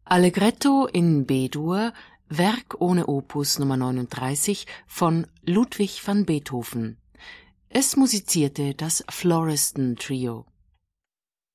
Allegretto in B-Dur, Werk ohne Opus Nummer 39 von Ludwig van Beethoven. Es musizierte das Florestan Trio.